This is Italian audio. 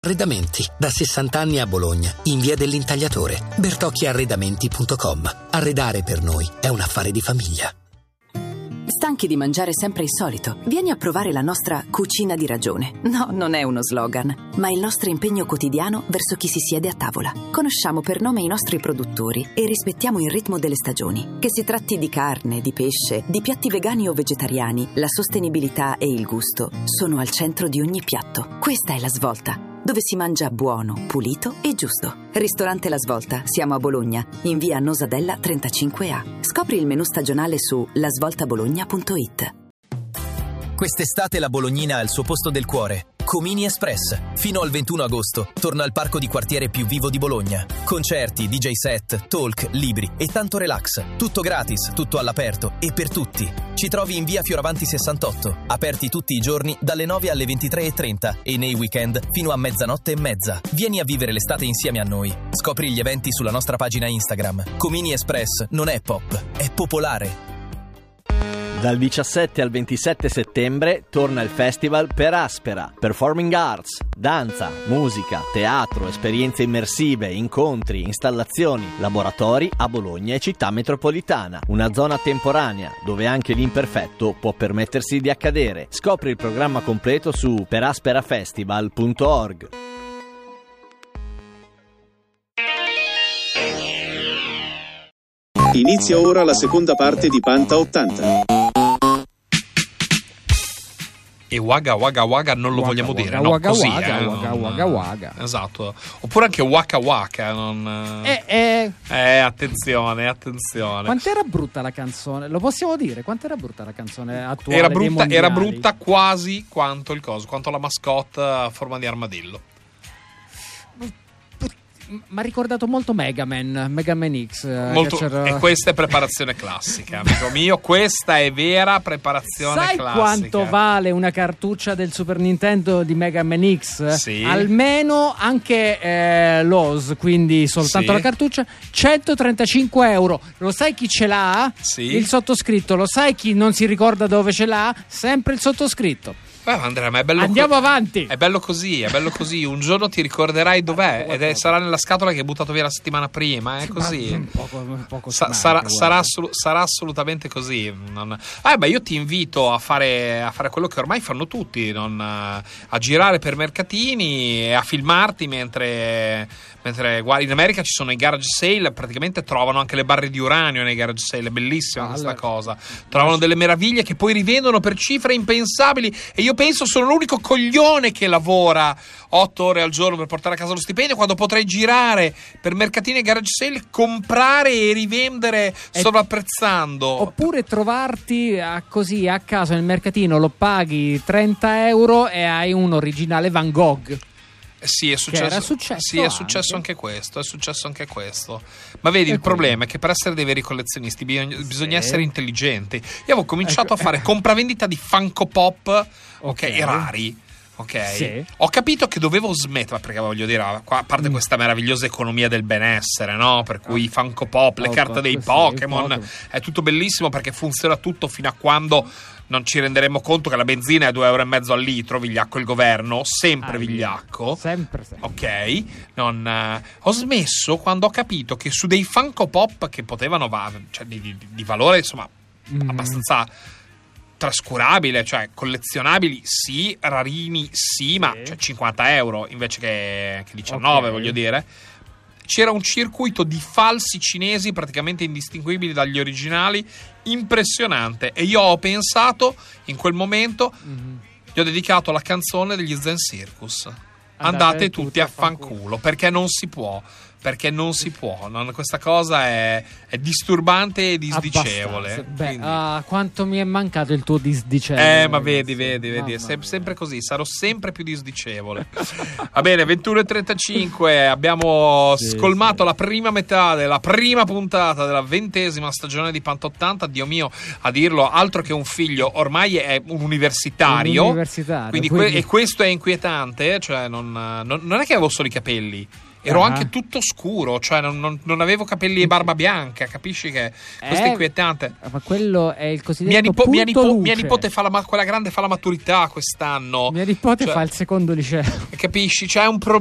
Arredamenti, da 60 anni a Bologna, in via dell'Intagliatore. bertocchiarredamenti.com. Arredare per noi è un affare di famiglia. Stanchi di mangiare sempre il solito? Vieni a provare la nostra cucina di ragione. No, non è uno slogan, ma il nostro impegno quotidiano verso chi si siede a tavola. Conosciamo per nome i nostri produttori e rispettiamo il ritmo delle stagioni. Che si tratti di carne, di pesce, di piatti vegani o vegetariani, la sostenibilità e il gusto sono al centro di ogni piatto. Questa è La Svolta, dove si mangia buono, pulito e giusto. Ristorante La Svolta, siamo a Bologna, in via Nosadella 35A. Scopri il menù stagionale su lasvoltabologna.it. Quest'estate la Bolognina ha il suo posto del cuore. Comini Express. Fino al 21 agosto torna al parco di quartiere più vivo di Bologna. Concerti, DJ set, talk, libri e tanto relax. Tutto gratis, tutto all'aperto e per tutti. Ci trovi in via Fioravanti 68, aperti tutti i giorni dalle 9 alle 23:30 e nei weekend fino a mezzanotte e mezza. Vieni a vivere l'estate insieme a noi. Scopri gli eventi sulla nostra pagina Instagram. Comini Express non è pop, è popolare. Dal 17 al 27 settembre torna il festival Per Aspera. Performing arts, danza, musica, teatro, esperienze immersive, incontri, installazioni, laboratori a Bologna e città metropolitana. Una zona temporanea dove anche l'imperfetto può permettersi di accadere. Scopri il programma completo su perasperafestival.org. Inizia ora la seconda parte di Panta 80. E Wagga Wagga Wagga non lo vogliamo dire, no? Wagga Così, Wagga, Wagga Wagga. Esatto. Oppure anche Waka Waka. Non... attenzione. Quant'era brutta la canzone? Lo possiamo dire? Quant'era brutta la canzone attuale? Era brutta quasi quanto il coso, quanto la mascotte a forma di armadillo. Mi ha ricordato molto Mega Man X. E questa è preparazione classica, amico mio. Questa è vera preparazione classica. Sai quanto vale una cartuccia del Super Nintendo di Mega Man X? Sì. Almeno anche l'OS, quindi soltanto sì. La cartuccia, 135 euro. Lo sai chi ce l'ha? Sì. Il sottoscritto. Lo sai chi non si ricorda dove ce l'ha? Sempre il sottoscritto. Andrea, ma è bello. Andiamo avanti. È bello così. Un giorno ti ricorderai dov'è sarà nella scatola che hai buttato via la settimana prima. È così. Un poco sarà assolutamente così. Io ti invito a fare quello che ormai fanno tutti, a girare per mercatini e a filmarti mentre guardi. In America ci sono i garage sale, praticamente trovano anche le barre di uranio nei garage sale. È bellissima questa cosa. Trovano delle meraviglie che poi rivendono per cifre impensabili. E io penso sono l'unico coglione che lavora 8 ore al giorno per portare a casa lo stipendio, quando potrei girare per mercatini e garage sale, comprare e rivendere sovrapprezzando. Oppure trovarti così a caso nel mercatino, lo paghi 30 euro e hai un originale Van Gogh. Sì, è successo anche questo. Ma vedi, il problema è che per essere dei veri collezionisti bisogna essere intelligenti. Io avevo cominciato a fare compravendita di Funko Pop, rari. Sì. Ho capito che dovevo smettere, perché voglio dire, a parte questa meravigliosa economia del benessere, no? Per cui i Funko Pop, le carte dei Pokémon, è tutto bellissimo perché funziona tutto fino a quando non ci renderemo conto che la benzina è 2,5 euro al litro, vigliacco il governo, sempre vigliacco. Sempre. Ok, ho smesso quando ho capito che su dei Funko Pop che potevano di valore, insomma, abbastanza trascurabile, cioè collezionabili sì, rarini sì, ma 50 euro invece che 19, voglio dire. C'era un circuito di falsi cinesi praticamente indistinguibili dagli originali, impressionante. E io ho pensato, in quel momento, gli ho dedicato la canzone degli Zen Circus. Andate tutti a fanculo, perché non si può. Questa cosa è disturbante e disdicevole. Quanto mi è mancato il tuo disdicevole. Ma vedi, è sempre così, sarò sempre più disdicevole. Va bene, 21:35, abbiamo scolmato la prima metà della prima puntata della 20ª stagione di Panta 80. Dio mio, a dirlo, altro che un figlio, ormai è un universitario. Quindi e questo è inquietante, cioè non è che avevo solo i capelli. ero anche tutto scuro, cioè non avevo capelli e barba bianca, capisci che questo è inquietante. Ma quello è il cosiddetto mia nipote quella grande fa la maturità quest'anno. Mia nipote fa il secondo liceo. Capisci? C'è un